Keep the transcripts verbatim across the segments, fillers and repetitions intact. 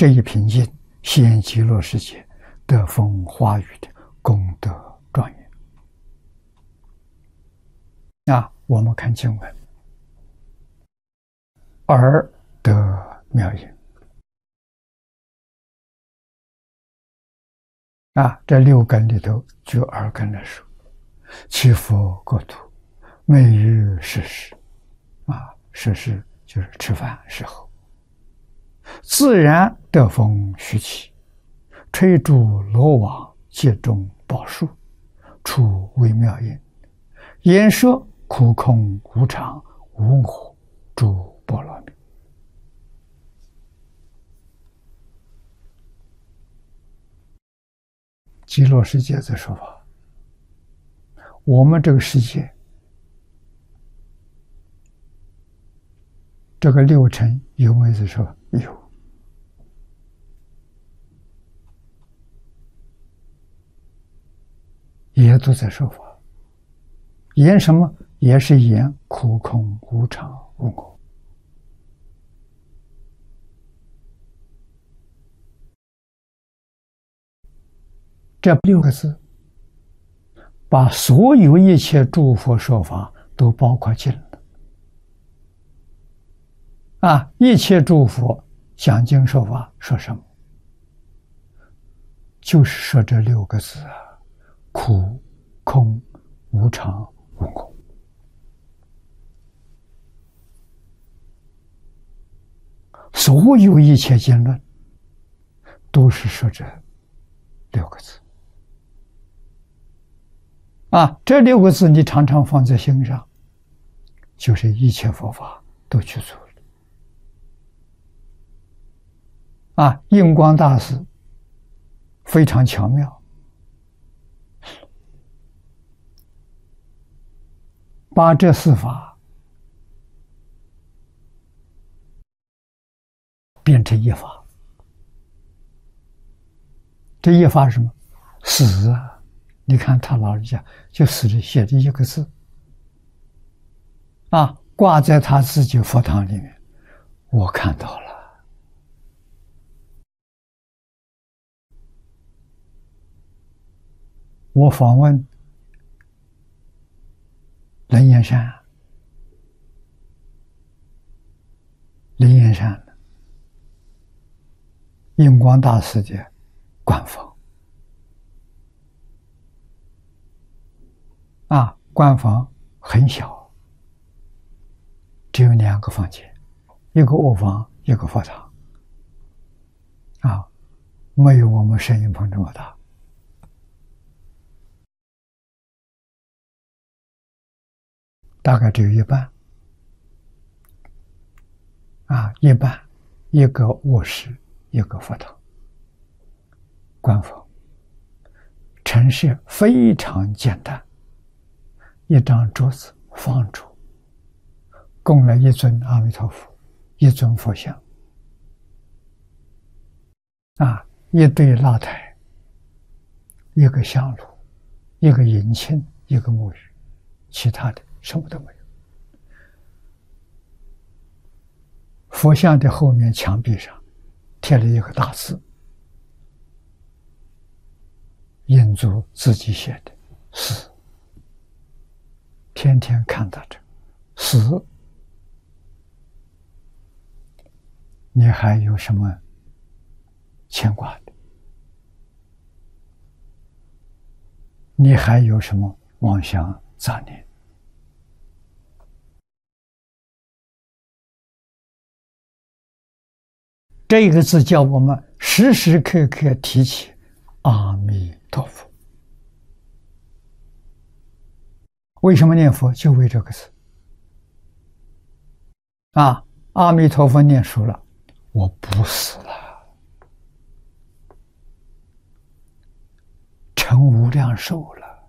这一品印现极乐世界得风化雨的功德庄严。啊，我们看经文，而得妙音。啊，这六根里头就耳根来说，其佛国土，美于时时。啊，时时就是吃饭时候，自然得风徐起，吹竹罗网，界中宝树，出微妙音，言说苦空无常，无我，诸波罗蜜。极乐世界的说法，我们这个世界，这个六尘有没有说有？也都在说法，言什么？也是言苦空无常无我。这六个字，把所有一切诸佛说法都包括进了。啊，一切诸佛讲经说法说什么？就是说这六个字啊，苦、空、无常、无我。所有一切经论都是说这六个字。啊，这六个字你常常放在心上，就是一切佛法都去做了。啊，印光大师非常巧妙，把这四法变成一法。这一法是什么？死啊！你看他老人家就死里写的一个字啊，挂在他自己佛堂里面，我看到了。我访问灵岩山，灵岩山印光大师的官房。啊，官房很小，只有两个房间，一个卧房，一个佛堂。啊，没有我们摄影棚这么大。大概只有一半。啊，一半，一个卧室，一个佛堂。官房陈设非常简单。一张桌子放着，供了一尊阿弥陀佛，一尊佛像，啊，一对蜡台，一个香炉，一个银磬，一个木鱼，其他的什么都没有。佛像的后面墙壁上贴了一个大字，印祖自己写的“死”。天天看到这死，你还有什么牵挂的？你还有什么妄想杂念？这个字叫我们时时刻刻提起阿弥陀佛。为什么念佛？就为这个字。啊，阿弥陀佛念熟了，我不死了，成无量寿了。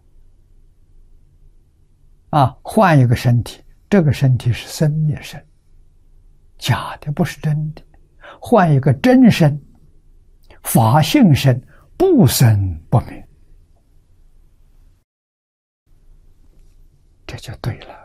啊，换一个身体，这个身体是生灭身，假的，不是真的。换一个真身，法性身，不生不灭。这就对了。